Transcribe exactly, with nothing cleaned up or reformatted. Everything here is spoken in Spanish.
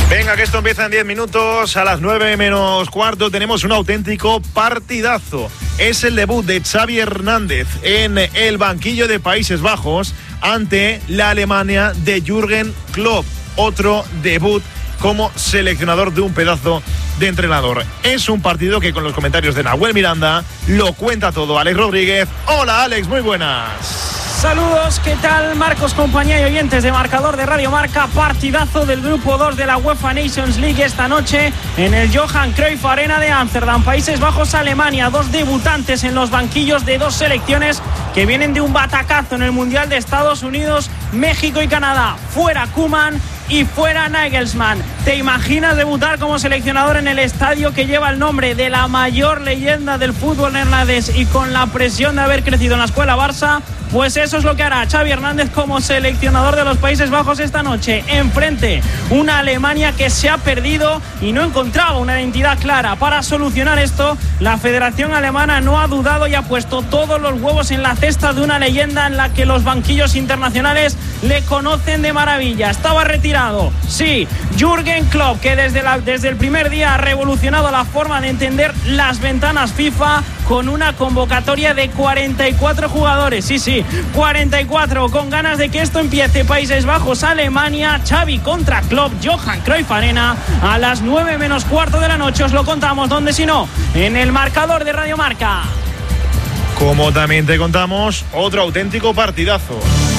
Venga, que esto empieza en diez minutos. A las nueve menos cuarto tenemos un auténtico partidazo. Es el debut de Xavi Hernández en el banquillo de Países Bajos ante la Alemania de Jürgen Klopp. Otro debut como seleccionador de un pedazo de entrenador. Es un partido que con los comentarios de Nahuel Miranda lo cuenta todo. Alex Rodríguez. Hola Alex, muy buenas. Saludos, ¿qué tal? Marcos, compañía y oyentes de Marcador de Radio Marca. Partidazo del grupo dos de la UEFA Nations League esta noche en el Johan Cruyff Arena de Ámsterdam. Países Bajos, Alemania, dos debutantes en los banquillos de dos selecciones que vienen de un batacazo en el Mundial de Estados Unidos, México y Canadá. Fuera Koeman y fuera Nagelsmann. ¿Te imaginas debutar como seleccionador en el estadio que lleva el nombre de la mayor leyenda del fútbol neerlandés y con la presión de haber crecido en la escuela Barça? Pues eso es lo que hará Xavi Hernández como seleccionador de los Países Bajos esta noche. Enfrente, una Alemania que se ha perdido y no encontraba una identidad clara. Para solucionar esto, la Federación Alemana no ha dudado y ha puesto todos los huevos en la cesta de una leyenda en la que los banquillos internacionales le conocen de maravilla. Estaba retirado, sí, Jürgen Klopp, que desde, la, desde el primer día ha revolucionado la forma de entender las ventanas FIFA con una convocatoria de cuarenta y cuatro jugadores. Sí, sí, cuarenta y cuatro, con ganas de que esto empiece. Países Bajos, Alemania, Xavi contra Klopp, Johan Cruyff Arena, a las nueve menos cuarto de la noche. Os lo contamos, donde si no, en el Marcador de Radio Marca. Como también te contamos, otro auténtico partidazo.